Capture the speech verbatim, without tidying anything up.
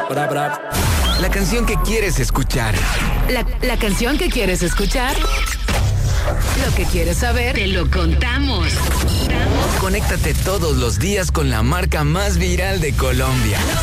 Bra, bra. La canción que quieres escuchar. La, la canción que quieres escuchar. Lo que quieres saber, te lo contamos. Conéctate todos los días con la marca más viral de Colombia.